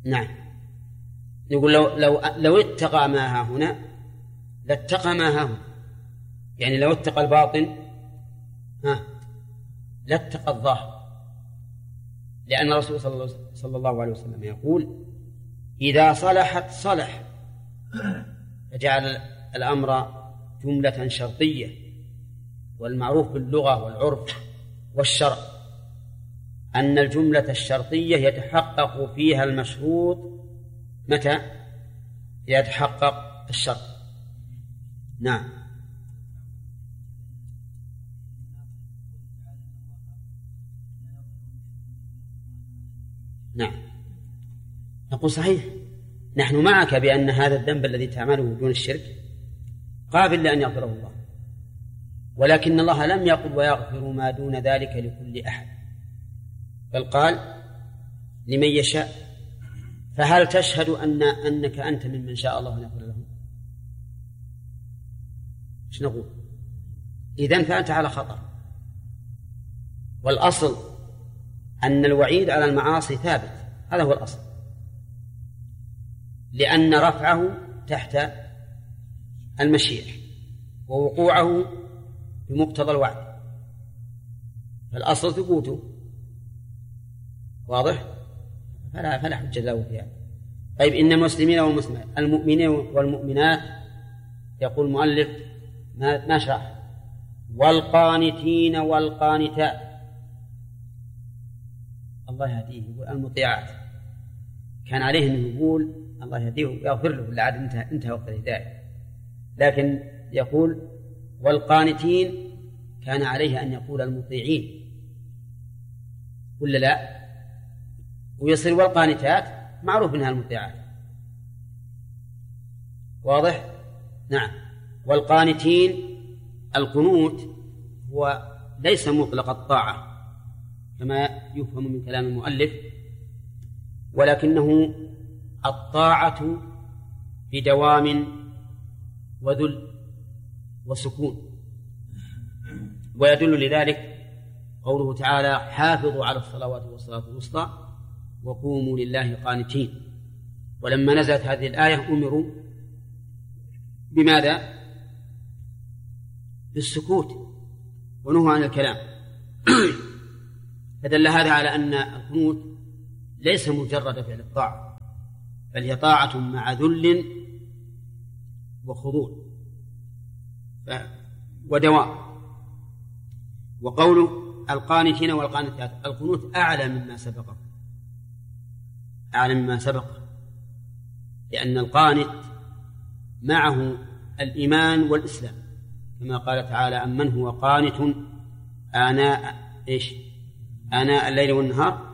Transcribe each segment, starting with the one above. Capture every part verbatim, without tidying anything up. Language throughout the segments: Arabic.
نعم، يقول لو لو لو اتقى ما ها هنا لاتقى ما ها هنا، يعني لو اتقى الباطن ها لاتقى الظاهر، لأن الرسول صلى الله عليه وسلم يقول إذا صلحت صلح، فجعل الأمر جملة شرطية. والمعروف باللغة والعرف والشرع أن الجملة الشرطية يتحقق فيها المشروط متى يتحقق الشرط. نعم. نعم، نقول صحيح، نحن معك بأن هذا الذنب الذي تعمله دون الشرك قابل لأن يغفره الله، ولكن الله لم يقل ويغفر ما دون ذلك لكل أحد، بل قال لمن يشاء. فهل تشهد أن أنك أنت ممن شاء الله أن يغفر له؟ ايش نقول؟ إذن فأنت على خطر. والأصل أن الوعيد على المعاصي ثابت، هذا هو الأصل، لأن رفعه تحت المشيئة ووقوعه بمقتضى الوعد، فالأصل ثبوته. واضح؟ فلا فلا حجة له فيها. طيب، إن المسلمين والمسلمات المؤمنين والمؤمنات، يقول المؤلف ما ما شرح، والقانتين والقانتات، الله يهديه، يقول المطيعات، كان عليه أن يقول الله يهديه ويغفر له، العاد انتهى انتهى وقت الهداية، لكن يقول والقانتين كان عليه أن يقول المطيعين، ولا لا؟ ويصير والقانتات معروف منها المطيعات. واضح؟ نعم. والقانتين، القنوت هو ليس مطلق الطاعة كما يفهم من كلام المؤلف، ولكنه الطاعة بدوام وذل وسكون. ويدل لذلك قوله تعالى حافظوا على الصلوات والصلاة الوسطى وقوموا لله قانتين. ولما نزلت هذه الآية أمروا بماذا؟ بالسكوت ونهوا عن الكلام. فدل هذا على أن القنوت ليس مجرد فعل الطاعة، بل هي طاعة مع ذل وخضوع ودوام. وقوله القانتين والقانتات، القنوت أعلى مما سبقه، أعلى مما سبقه، لأن القانت معه الإيمان والإسلام، كما قال تعالى أمن هو قانت آناء إيش آناء الليل والنهار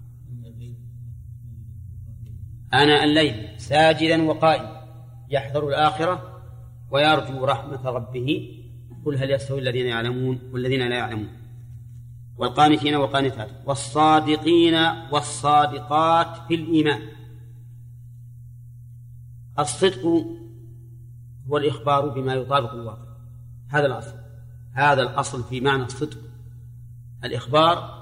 آناء الليل ساجدا وقائما يحذر الآخرة ويرجو رحمة ربه قل هل يستوي الذين يعلمون والذين لا يعلمون. والقانتين والقانتات والصادقين والصادقات في الإيمان. الصدق هو الإخبار بما يطابق الواقع، هذا الأصل، هذا الأصل في معنى الصدق، الإخبار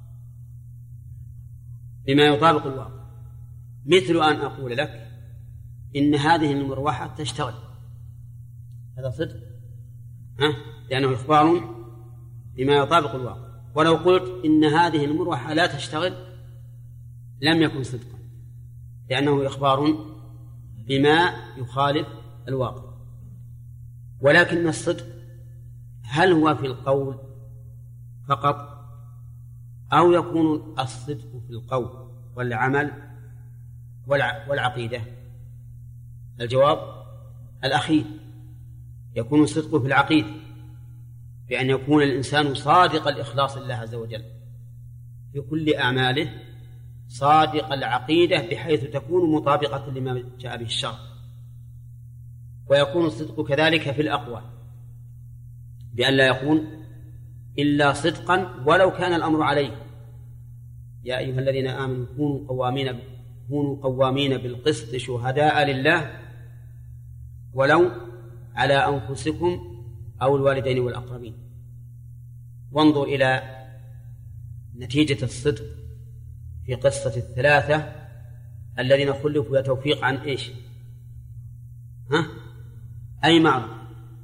بما يطابق الواقع. مثل أن أقول لك إن هذه المروحة تشتغل، هذا صدق، ها؟ لأنه إخبار بما يطابق الواقع. ولو قلت إن هذه المروحة لا تشتغل لم يكن صدقا، لأنه إخبار بما يخالف الواقع. ولكن الصدق هل هو في القول فقط أو يكون الصدق في القول والعمل والعقيدة؟ الجواب الأخير، يكون الصدق في العقيدة بأن يكون الإنسان صادق الإخلاص لله عز وجل في كل أعماله، صادق العقيدة بحيث تكون مطابقة لما جاء به الشرع. ويكون الصدق كذلك في الأقوال بأن لا يكون إلا صدقا ولو كان الأمر عليه. يا أيها الذين آمنوا كونوا قوامين كونوا قوامين بالقسط شهداء لله ولو على أنفسكم أو الوالدين والأقربين. وانظر إلى نتيجة الصدق في قصة الثلاثة الذين خلفوا يا توفيق عن إيش؟ ها؟ أي معركة؟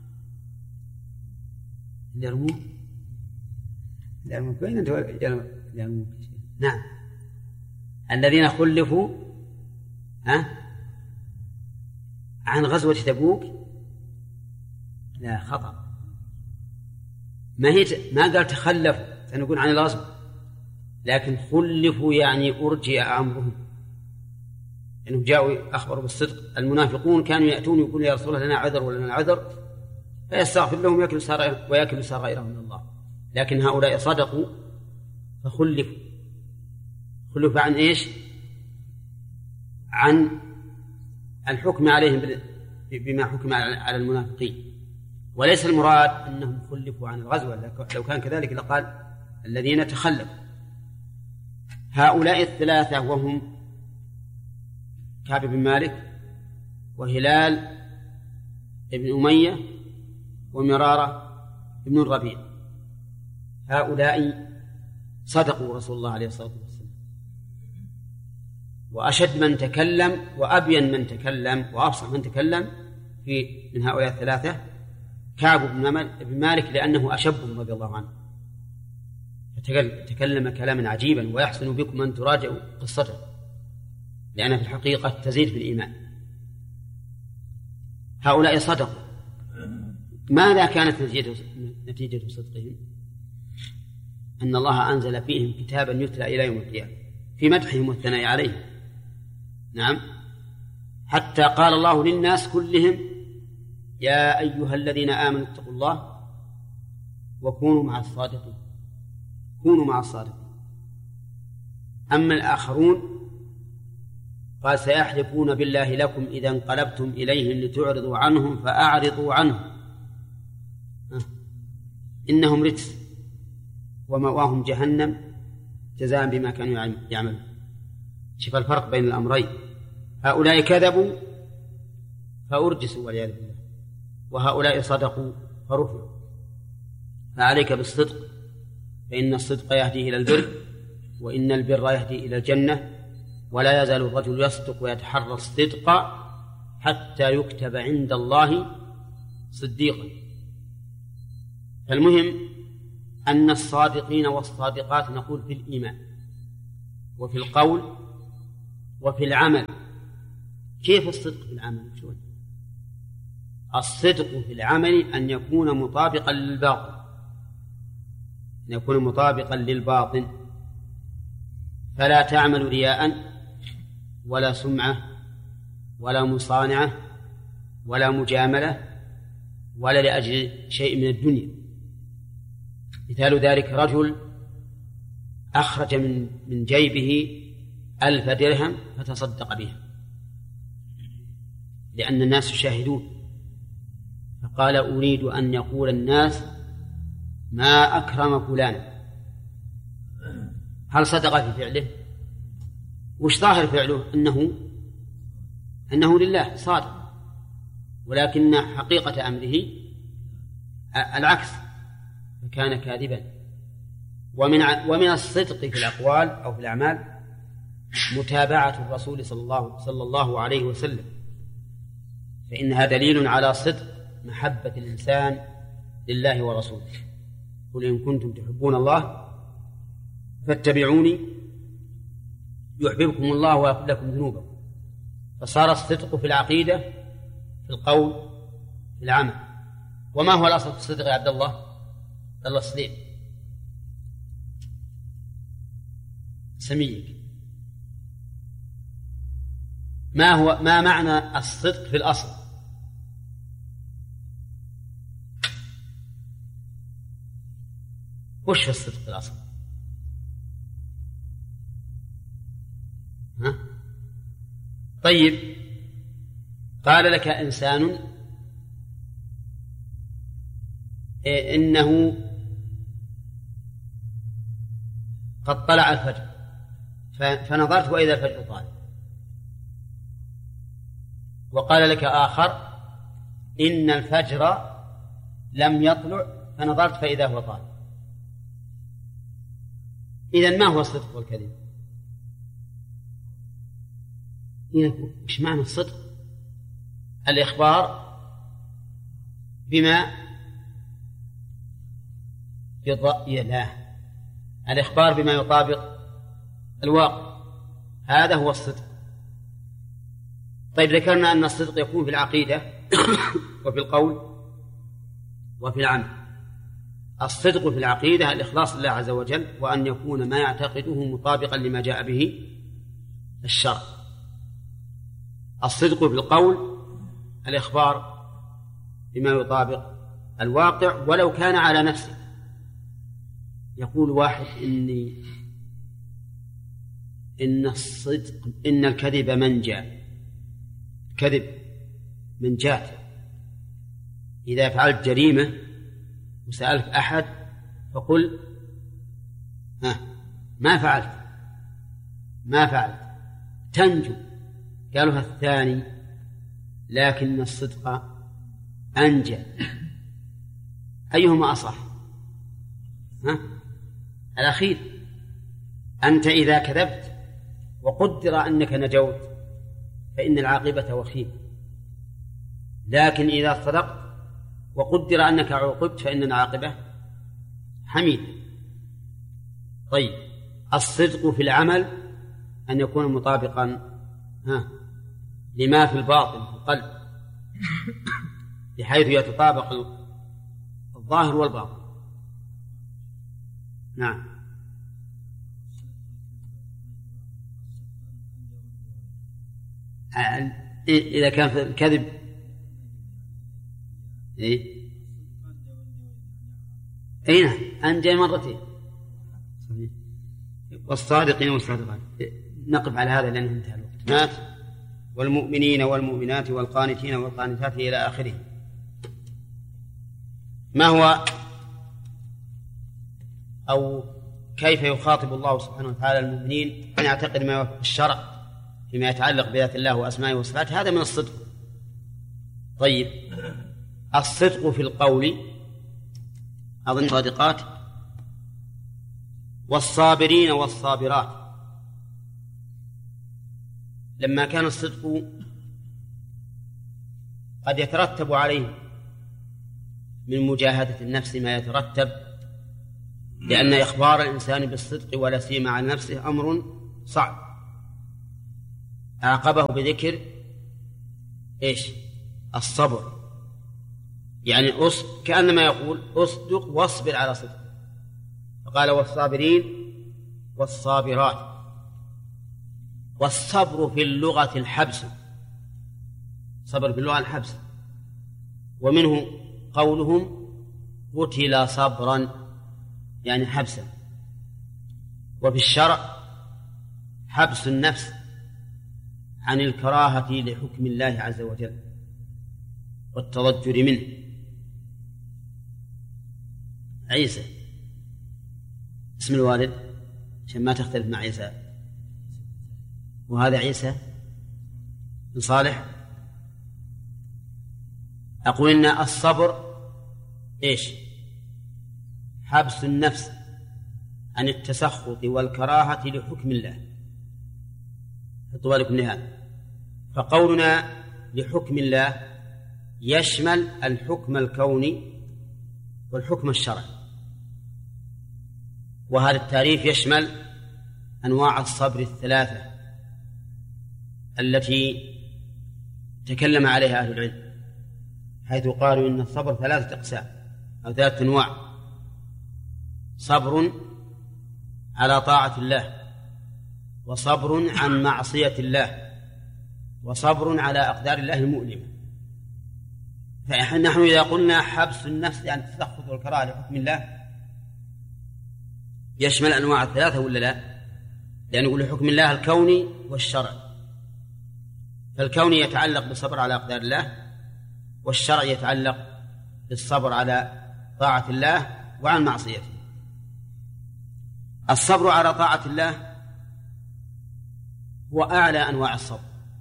اليرموك. اليرموك وين أنت؟ اليرموك. نعم. الذين خلفوا ها عن غزوة تبوك. لا، خطأ. ما هي ما قال تخلفوا سنقول عن الغزو، لكن خلفوا يعني أرجئ أمرهم، إنهم جاءوا أخبروا بالصدق. المنافقون كانوا يأتون يقولون يا رسول الله لنا عذر ولنا عذر، فيستغفر لهم ويأكل ويأكل سرائرهم من الله. لكن هؤلاء صدقوا فخلفوا. خلفوا عن إيش؟ عن الحكم عليهم بما حكم على المنافقين، وليس المراد أنهم خلفوا عن الغزوة. لو كان كذلك لقال الذين تخلفوا. هؤلاء الثلاثة وهم كعب بن مالك وهلال بن أمية ومرارة بن الربيع، هؤلاء صدقوا رسول الله عليه الصلاة والسلام. وأشد من تكلم وأبين من تكلم وأفصح من تكلم في من هؤلاء الثلاثة كعب بن مالك، لأنه أشبهم رضي الله عنه، تكلم كلاما عجيبا. ويحسن بكم أن تراجعوا قصته، لأنها في الحقيقة تزيد في الإيمان. هؤلاء صدقوا. ماذا كانت نتيجة, نتيجة صدقهم؟ أن الله أنزل فيهم كتابا يتلى إلى يوم القيامة في مدحهم والثناء عليهم. نعم، حتى قال الله للناس كلهم يا أيها الذين آمنوا اتقوا الله وكونوا مع الصادقين. كونوا مع الصادقين. أما الآخرون قال سيحلفون بالله لكم إذا انقلبتم إليهم لتعرضوا عنهم فأعرضوا عنهم إنهم رجس ومأواهم جهنم جزاء بما كانوا يعملون. شوف الفرق بين الأمرين. هؤلاء كذبوا فأرجسوا والعياذ بالله، وهؤلاء صدقوا فرفعوا. فعليك بالصدق، فإن الصدق يهدي إلى البر، وإن البر يهدي إلى الجنة. ولا يزال الرجل يصدق ويتحرى الصدق حتى يكتب عند الله صديقا. فالمهم أن الصادقين والصادقات نقول في الإيمان وفي القول وفي العمل. كيف الصدق في العمل؟ الصدق في العمل أن يكون مطابقا للباطن، أن يكون مطابقا للباطن، فلا تعمل رياء ولا سمعة ولا مصانعة ولا مجاملة ولا لأجل شيء من الدنيا. مثال ذلك رجل أخرج من من جيبه ألف درهم فتصدق بها لأن الناس يشاهدون، فقال أريد أن يقول الناس ما أكرم فلانا. هل صدق في فعله؟ وش ظاهر فعله؟ أنه أنه لله صادق، ولكن حقيقة أمره العكس، فكان كاذبا. ومن ومن الصدق في الأقوال أو في الأعمال متابعة الرسول صلى الله صلى الله عليه وسلم، فإنها دليل على صدق محبة الإنسان لله ورسوله. قل إن كنتم تحبون الله فاتبعوني يحببكم الله ويغفر لكم ذنوبكم. فصار الصدق في العقيدة، في القول، في العمل. وما هو الأصل في الصدق يا عبد الله؟ عبد الله السليم سميك، ما هو ما معنى الصدق في الأصل؟ وش في الصدق في الأصل؟ ها؟ طيب، قال لك إنسان إيه إنه قد طلع الفجر فنظرت وإذا الفجر طالع، وقال لك آخر إن الفجر لم يطلع فنظرت فإذا هو طالع. إذن ما هو الصدق والكذب؟ إيش معنى الصدق؟ الإخبار بما يض... لا الإخبار بما يطابق الواقع، هذا هو الصدق. طيب ذكرنا أن الصدق يكون في العقيدة وفي القول وفي العمل. الصدق في العقيدة الإخلاص لله عز وجل، وأن يكون ما يعتقده مطابقا لما جاء به الشرع. الصدق في القول الإخبار بما يطابق الواقع ولو كان على نفسه. يقول واحد إني إن الصدق إن الكذب منجا، كذب منجات. إذا فعلت جريمة وسألك أحد فقل ها ما فعلت ما فعلت تنجو. قالها الثاني لكن الصدق أنجى، أيهما أصح؟ ها؟ الأخير. أنت إذا كذبت وقدر أنك نجوت فإن العاقبة وخيمة، لكن إذا صدقت وقدر أنك عوقبت فإن العاقبة حميدة. طيب الصدق في العمل أن يكون مطابقا ها لما في الباطن في القلب، بحيث يتطابق الظاهر والباطن. نعم. إذا كان في الكذب إيه؟ أي نعم أنجى مرتين. والصادقين والصادقات. نقف على هذا لأنه انتهى الوقت. مات والمؤمنين والمؤمنات والقانتين والقانتات إلى آخره. ما هو أو كيف يخاطب الله سبحانه وتعالى المؤمنين أن يعتقد ما يوافق الشرع فيما يتعلق بذات الله وأسمائه وصفاته؟ هذا من الصدق. طيب الصدق في القول أظن صادقات والصابرين والصابرات. لما كان الصدق قد يترتب عليه من مجاهدة النفس ما يترتب، لأن إخبار الإنسان بالصدق ولا سيما على نفسه أمر صعب. عاقبه بذكر إيش؟ الصبر، يعني أص... كأنما يقول أصدق واصبر على صدق. فقال والصابرين والصابرات. والصبر في اللغة الحبس، صبر في اللغة الحبس، ومنه قولهم قتل صبرا يعني حبسا. وفي الشرع حبس النفس عن الكراهة لحكم الله عز وجل والتضجر منه. عيسى اسم الوالد عشان ما تختلف مع عيسى، وهذا عيسى بن صالح. أقول إن الصبر إيش؟ حبس النفس عن التسخط والكراهة لحكم الله. حطوا بالكم لهذا. فقولنا لحكم الله يشمل الحكم الكوني والحكم الشرعي، وهذا التعريف يشمل أنواع الصبر الثلاثة التي تكلم عليها أهل العلم، حيث قالوا إن الصبر ثلاثة أقسام أو ثلاثة أنواع: صبر على طاعة الله، وصبر عن معصية الله، وصبر على أقدار الله المؤلمة. فنحن إذا قلنا حبس النفس عن التسخط والكراهة لحكم الله يشمل أنواع الثلاثة ولا لا؟ لأن نقول لحكم الله الكوني والشرعي، فالكوني يتعلق بالصبر على أقدار الله، والشرع يتعلق بالصبر على طاعة الله وعن معصيته. الصبر على طاعة الله هو أعلى أنواع الصبر،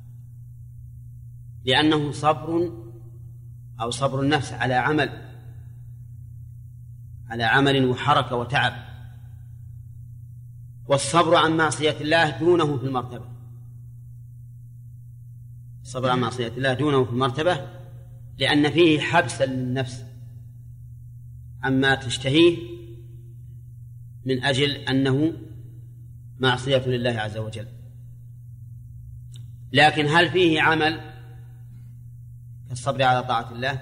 لأنه صبر أو صبر النفس على عمل على عمل وحركة وتعب، والصبر عن معصية الله دونه في المرتبة. الصبر عن معصية الله دونه في المرتبة لأن فيه حبسا للنفس عما تشتهيه من أجل أنه معصية لله عز وجل. لكن هل فيه عمل كالصبر على طاعة الله؟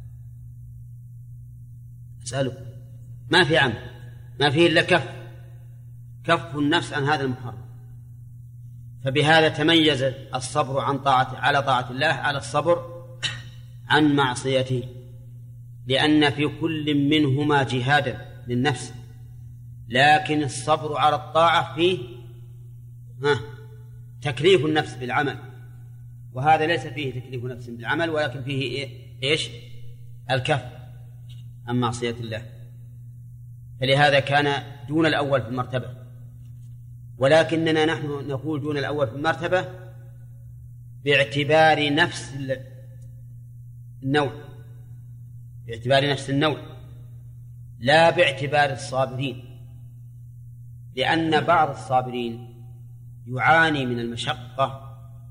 أسألك. ما في عمل، ما فيه إلا كف كف النفس عن هذا المحرم. فبهذا تميز الصبر عن طاعة على طاعة الله على الصبر عن معصيته، لأن في كل منهما جهادا للنفس. لكن الصبر على الطاعة فيه ها تكليف النفس بالعمل، وهذا ليس فيه تكليف نفس بالعمل، ولكن فيه إيش؟ الكف عن معصية الله. فلهذا كان دون الأول في المرتبة، ولكننا نحن نقول دون الأول في المرتبة باعتبار نفس النوع، باعتبار نفس النوع لا باعتبار الصابرين، لأن بعض الصابرين يعاني من المشقة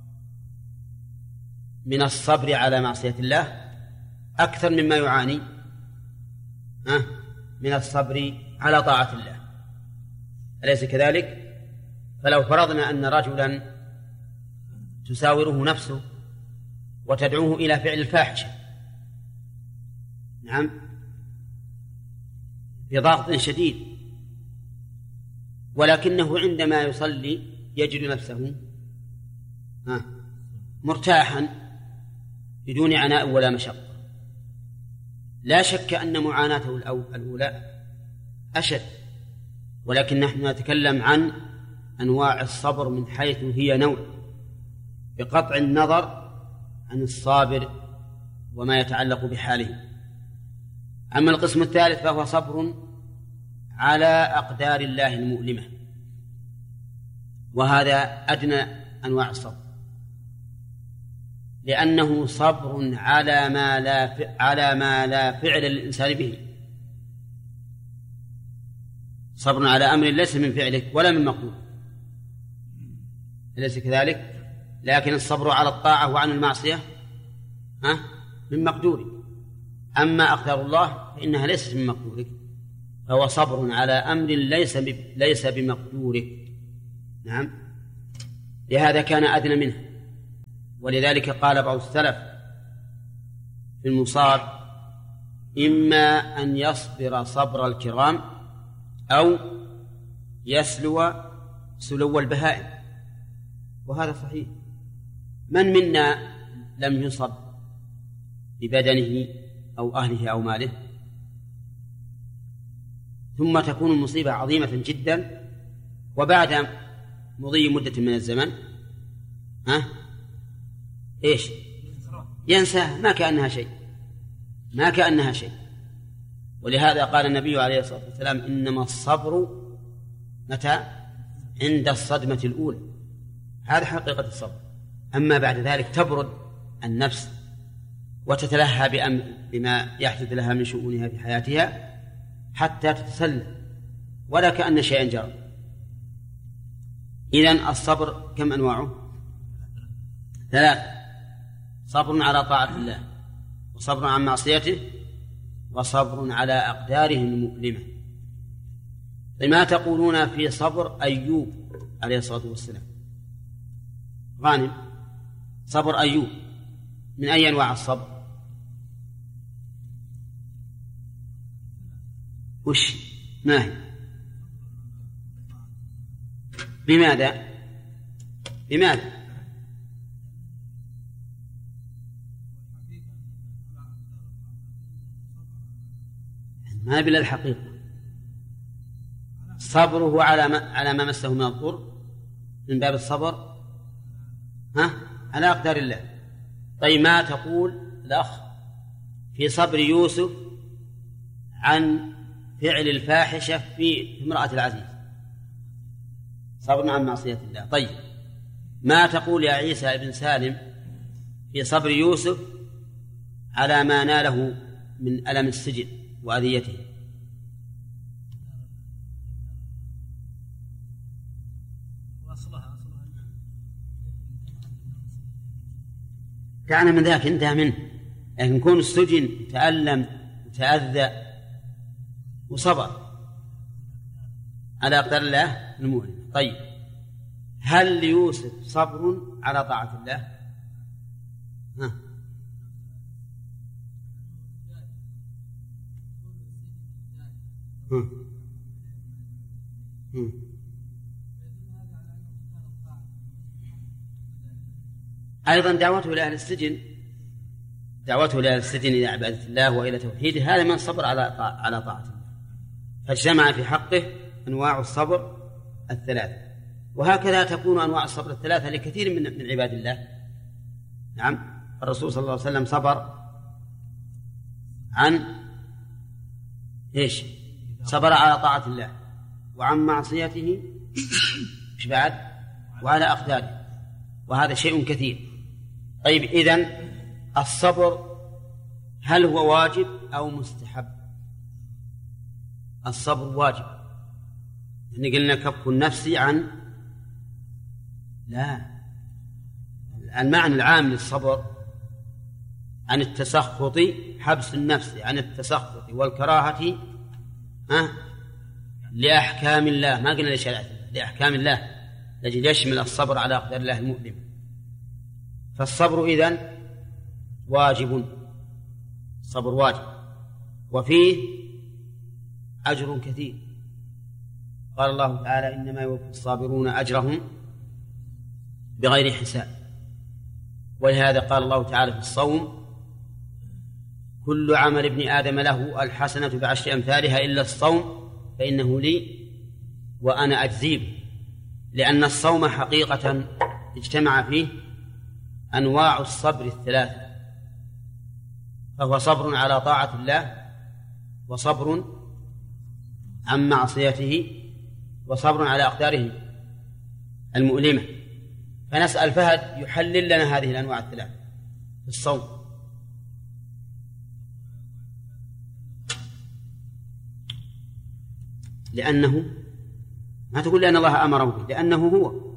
من الصبر على معصية الله أكثر مما يعاني من الصبر على طاعة الله، أليس كذلك؟ فلو فرضنا أن رجلا تساوره نفسه وتدعوه إلى فعل الفاحشة، نعم، بضغط شديد، ولكنه عندما يصلي يجد نفسه مرتاحا بدون عناء ولا مشقة، لا شك أن معاناته الأولى أشد، ولكن نحن نتكلم عن أنواع الصبر من حيث هي نوع، بقطع النظر عن الصابر وما يتعلق بحاله. أما القسم الثالث فهو صبر على أقدار الله المؤلمة، وهذا أدنى أنواع الصبر، لأنه صبر على ما لا على ما لا فعل للإنسان به، صبر على أمر ليس من فعلك ولا من مقدور، أليس كذلك؟ لكن الصبر على الطاعة وعن المعصية ها من مقدورك، أما أقدار الله فإنها ليست من مقدورك، فهو صبر على أمر ليس ليس بمقدورك. نعم، لهذا كان أدنى منه. ولذلك قال بعض السلف في المصاب: إما أن يصبر صبر الكرام أو يسلو سلو البهائم، وهذا صحيح. من منا لم يصب ببدنه أو أهله أو ماله ثم تكون المصيبة عظيمة جدا، وبعد مضي مدة من الزمن ها إيش ينسى ما كأنها شيء ما كأنها شيء ولهذا قال النبي عليه الصلاة والسلام: إنما الصبر متى؟ عند الصدمة الأولى. هذا حقيقة الصبر. أما بعد ذلك تبرد النفس وتتلهى بأمر بما يحدث لها من شؤونها في حياتها حتى تتسلى ولا كأن شيئا جرى. إذن الصبر كم أنواعه؟ ثلاث: صبر على طاعة الله، وصبر عن معصيته، وصبر على أقداره المؤلمة. لما تقولون في صبر أيوب عليه الصلاة والسلام؟ غانم، صبر أيوب من أي أنواع الصبر؟ وش ما هي؟ بماذا بماذا ما بلا الحقيقة. صبره على ما على ما مسه من الضر من باب الصبر ها على أقدار الله. طيب ما تقول الأخ في صبر يوسف عن فعل الفاحشة في امرأة العزيز؟ صبر عن معصية الله. طيب ما تقول يا عيسى ابن سالم في صبر يوسف على ما ناله من ألم السجن وأذيته؟ كان من ذاك انتهى منه. لكن كون السجن تألم وتأذى وصبر على أقدار الله المؤلم. طيب هل ليوسف صبر على طاعة الله؟ ها. ها. ها. أيضا دعوته إلى أهل السجن دعوته إلى أهل السجن إلى عبادة الله وإلى توحيده، هذا من صبر على على طاعة الله. فاجتمع في حقه أنواع الصبر الثلاثة، وهكذا تكون أنواع الصبر الثلاثة لكثير من من عباد الله. نعم، الرسول صلى الله عليه وسلم صبر عن إيش؟ صبر على طاعة الله وعن معصيته إيش بعد؟ وعلى أقداره، وهذا شيء كثير. طيب إذن الصبر هل هو واجب أو مستحب؟ الصبر واجب، يعني قلنا كف النفس عن لا المعنى العام للصبر عن التسخط، حبس النفس عن التسخط والكراهة ها لأحكام الله، ما قلنا لشريعة الله، لأحكام الله التي يشمل الصبر على أقدار الله المؤلم. فالصبر إذن واجب، الصبر واجب، وفيه أجر كثير. قال الله تعالى: إنما يوفى الصابرون أجرهم بغير حساب. ولهذا قال الله تعالى في الصوم: كل عمل ابن آدم له الحسنة بعشر أمثالها إلا الصوم فإنه لي وأنا أجزي به. لأن الصوم حقيقة اجتمع فيه أنواع الصبر الثلاثة، فهو صبر على طاعة الله، وصبر عن معصيته، وصبر على أقداره المؤلمة. فنسأل فهد يحلل لنا هذه الأنواع الثلاثة في الصوم. لأنه ما تقول لأن الله أمره به، لأنه هو.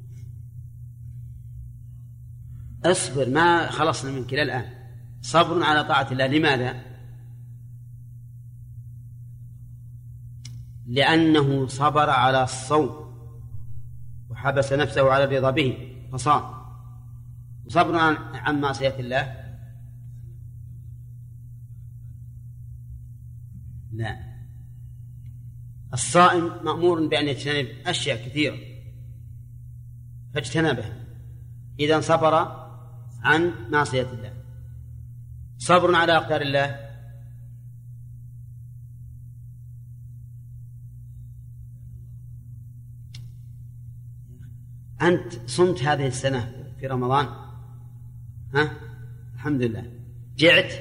اصبر، ما خلصنا من كلا الآن. صبر على طاعة الله، لماذا؟ لأنه صبر على الصوم وحبس نفسه على الرضا به فصام. وصبر عن, عن معصية الله لا. الصائم مأمور بأن يجتنب أشياء كثيرة فاجتنبها، إذن صبر عن معصية الله. صبر على أقدار الله أنت صمت هذه السنة في رمضان، ها؟ الحمد لله. جعت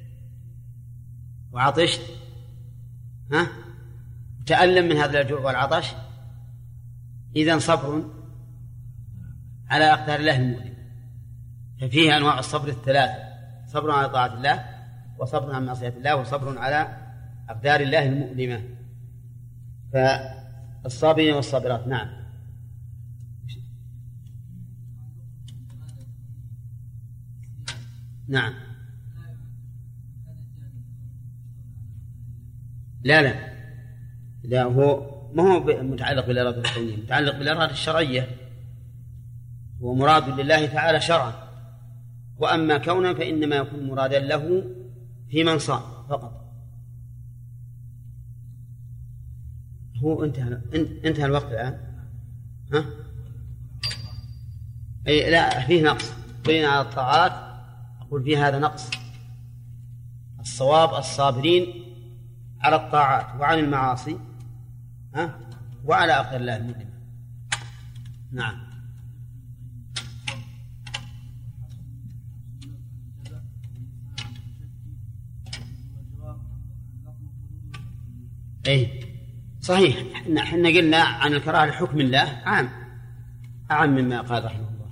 وعطشت، ها؟ تألم من هذا الجوع والعطش، إذن صبر على أقدار الله المؤلمة. ففيها أنواع الصبر الثلاثة: صبر على طاعة الله، وصبر عن معصية الله، وصبر على أقدار الله المؤلمة. فالصابرين والصابرات. نعم. نعم. لا لا لا هو ما هو متعلق بالإرادة الكونية، متعلق بالإرادة الشرعية، ومراد لله تعالى شرعا. وأما كونا فإنما يكون مرادا له في من صام فقط. هو انتهى انتهى الوقت الآن. ها؟ أي لا، فيه نقص. قلنا على الطاعات، أقول في هذا نقص. الصواب الصابرين على الطاعات وعن المعاصي، ها؟ وعلى أقدار الله المؤلمة. نعم. أي صحيح، احنا قلنا عن الكراهة لحكم الله عام أعم مما قال رحمه الله.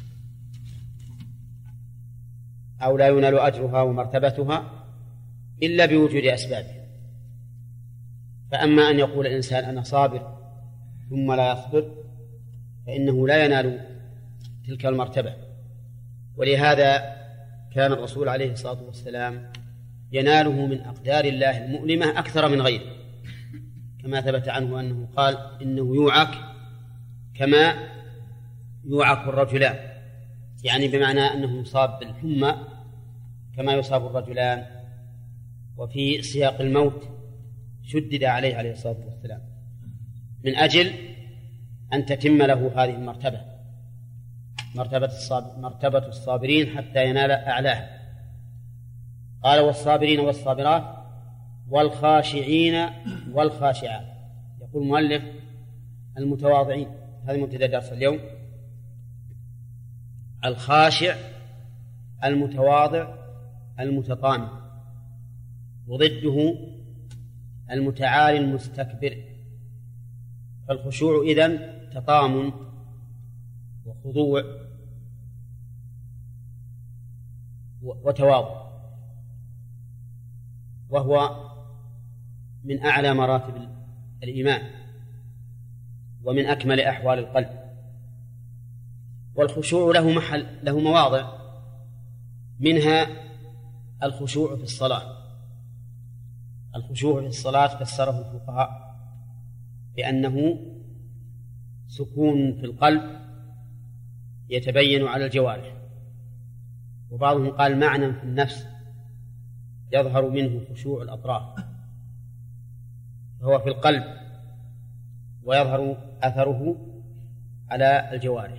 أو لا ينال أجرها ومرتبتها إلا بوجود أسبابها. فأما أن يقول الإنسان أنا صابر ثم لا يصبر فإنه لا ينال تلك المرتبة. ولهذا فكان الرسول عليه الصلاة والسلام يناله من أقدار الله المؤلمة أكثر من غيره، كما ثبت عنه أنه قال إنه يوعك كما يوعك الرجلان، يعني بمعنى أنه يصاب بالحمى كما يصاب الرجلان. وفي سياق الموت شدد عليه عليه الصلاة والسلام من أجل أن تتم له هذه المرتبة، مرتبة الصابر مرتبة الصابرين حتى ينال أعلاها. قال والصابرين والصابرات والخاشعين والخاشعات. يقول المؤلف المتواضعين، هذا مبتدأ درس اليوم. الخاشع المتواضع المتطامن، وضده المتعالي المستكبر. فالخشوع إذن تطامن وخضوع وتواضع، وهو من أعلى مراتب الإيمان ومن أكمل أحوال القلب. والخشوع له محل له مواضع، منها الخشوع في الصلاة. الخشوع في الصلاة فسره الفقهاء بأنه سكون في القلب يتبين على الجوارح، وبعضهم قال معنى في النفس يظهر منه خشوع الأطراف، فهو في القلب ويظهر أثره على الجوارح.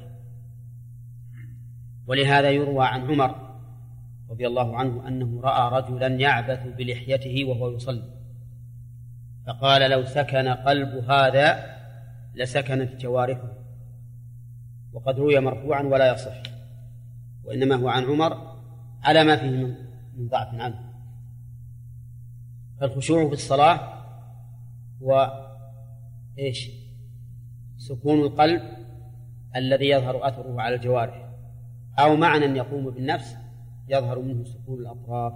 ولهذا يروى عن عمر رضي الله عنه أنه رأى رجلا يعبث بلحيته وهو يصلي، فقال لو سكن قلب هذا لسكنت جوارحه. وقد روي مرفوعا ولا يصح، وإنما هو عن عمر على ما فيه من ضعف عنه. فالخشوع في الصلاة هو إيش؟ سكون القلب الذي يظهر أثره على الجوارح، أو معنى يقوم بالنفس يظهر منه سكون الأطراف.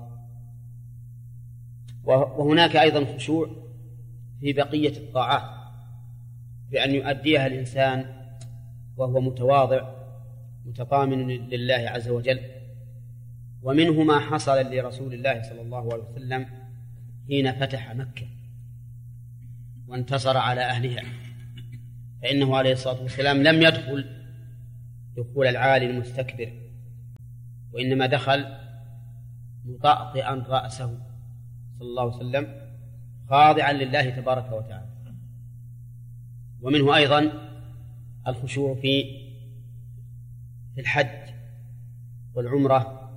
وهناك أيضا خشوع في بقية الطاعات بأن يؤديها الإنسان وهو متواضع متطامن لله عز وجل. ومنه ما حصل لرسول الله صلى الله عليه وسلم حين فتح مكة وانتصر على أهلها، فإنه عليه الصلاة والسلام لم يدخل دخول العالي المستكبر، وإنما دخل مطأطئا رأسه صلى الله عليه وسلم خاضعا لله تبارك وتعالى. ومنه أيضا الخشوع في في الحج والعمرة